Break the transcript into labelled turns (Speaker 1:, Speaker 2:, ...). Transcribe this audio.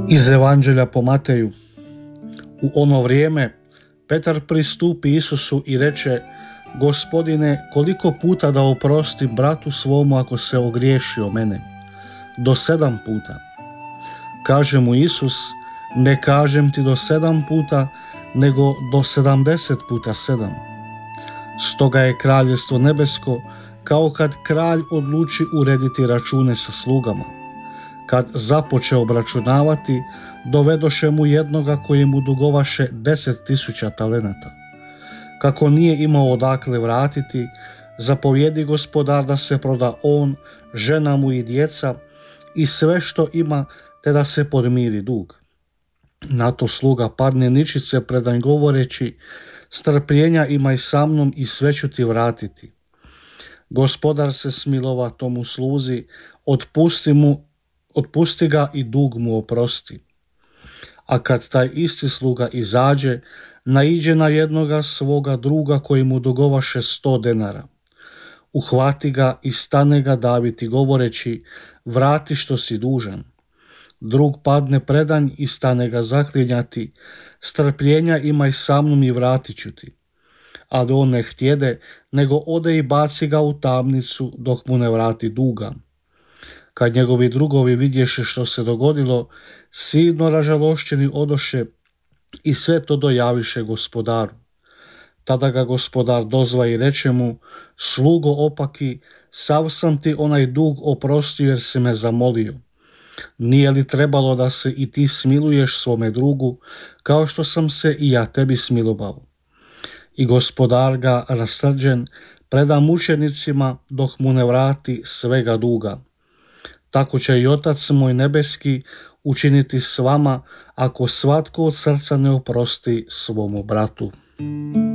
Speaker 1: Iz Evanđelja po Mateju. U ono vrijeme Petar pristupi Isusu i reče: Gospodine, koliko puta da oprostim bratu svomu ako se ogriješi o mene? Do 7 puta. Kaže mu Isus: ne kažem ti do 7 puta, nego do 70 puta 7. Stoga je kraljevstvo nebesko kao kad kralj odluči urediti račune sa slugama. Kad započe obračunavati, dovedoše mu jednoga koji mu dugovaše 10.000 talenata. Kako nije imao odakle vratiti, zapovjedi gospodar da se proda on, žena mu i djeca i sve što ima, te da se podmiri dug. Na to sluga padne ničice predan govoreći: strpljenja imaj sa mnom i sve ću ti vratiti. Gospodar se smilova tomu sluzi, otpusti ga i dug mu oprosti. A kad taj isti sluga izađe, naiđe na jednoga svoga druga koji mu dugovaše 100 denara. Uhvati ga i stane ga daviti govoreći: vrati što si dužan. Drug padne predanj i stane ga zaklinjati: strpljenja imaj sa mnom i vratit ću ti. Ali on ne htjede, nego ode i baci ga u tamnicu dok mu ne vrati duga. Kad njegovi drugovi vidješe što se dogodilo, silno ražalošćeni odoše i sve to dojaviše gospodaru. Tada ga gospodar dozva i reče mu: slugo opaki, sav sam ti onaj dug oprostio jer si me zamolio. Nije li trebalo da se i ti smiluješ svome drugu, kao što sam se i ja tebi smilovao? I gospodar ga, rasrđen, preda mučenicima dok mu ne vrati svega duga. Tako će i Otac moj nebeski učiniti s vama, ako svatko od srca ne oprosti svomu bratu.